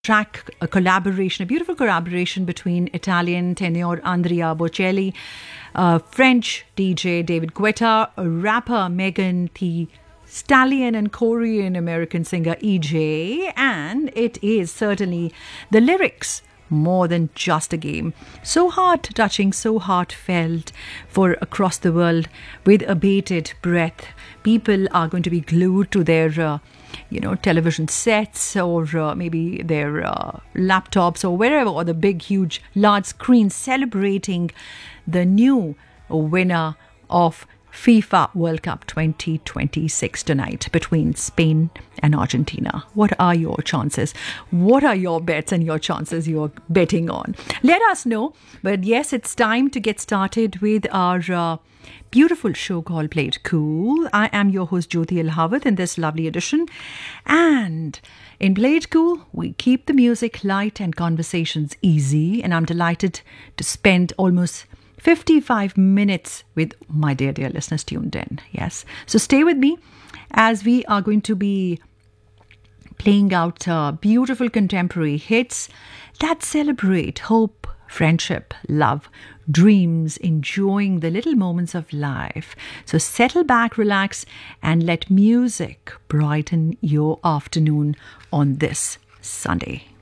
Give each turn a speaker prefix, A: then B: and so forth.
A: track, a collaboration, a beautiful collaboration between Italian tenor Andrea Bocelli, French DJ David Guetta, rapper Megan Thee Stallion, and Korean American singer EJ. And it is certainly the lyrics more than just a game. So heart-touching, so heartfelt for across the world. With a bated breath, people are going to be glued to their television sets, or maybe their laptops, or wherever, or the big, huge, large screens, celebrating the new winner of FIFA World Cup 2026 tonight between Spain and Argentina. What are your chances? What are your bets and your chances you're betting on? Let us know. But yes, it's time to get started with our beautiful show called Play It Cool. I am your host Jyoti Elhawat in this lovely edition. And in Play It Cool, we keep the music light and conversations easy. And I'm delighted to spend almost 55 minutes with my dear listeners tuned in. Yes. So stay with me as we are going to be playing out beautiful contemporary hits that celebrate hope, friendship, love, dreams, enjoying the little moments of life. So settle back, relax, and let music brighten your afternoon on this Sunday.